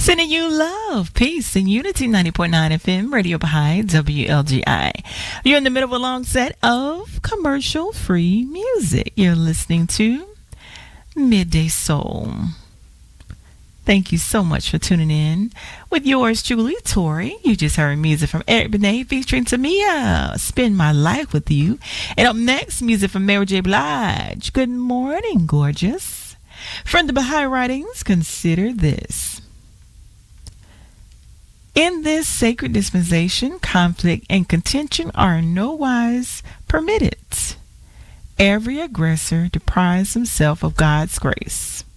Sending you love, peace, and unity. 90.9 FM, Radio Baha'i, WLGI. You're in the middle of a long set of commercial-free music. You're listening to Midday Soul. Thank you so much for tuning in with yours truly, Tori. You just heard music from Eric Benet featuring Tamia, Spend My Life With You. And up next, music from Mary J. Blige, Good Morning, Gorgeous. From the Baha'i Writings, consider this. In this sacred dispensation, conflict and contention are in no wise permitted. Every aggressor deprives himself of God's grace.